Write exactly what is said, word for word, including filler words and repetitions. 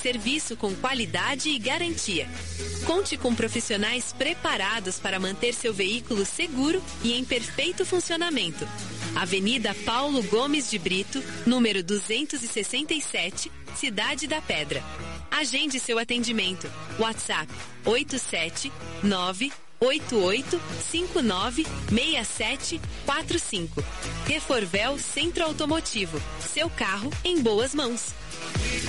serviço com qualidade e garantia. Conte com profissionais preparados para manter seu veículo seguro e em perfeito funcionamento. Avenida Paulo Gomes de Brito, número duzentos e sessenta e sete, Cidade da Pedra. Agende seu atendimento. WhatsApp oito sete nove oito oito cinco nove seis sete quatro cinco. Reforvel Centro Automotivo. Seu carro em boas mãos.